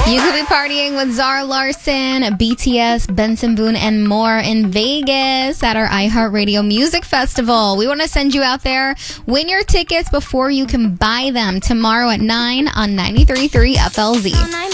You could be partying with Zara Larsson, BTS, Benson Boone, and more in Vegas at our iHeartRadio Music Festival. We want to send you out there. Win your tickets before you can buy them tomorrow at 9 on 93.3 FLZ.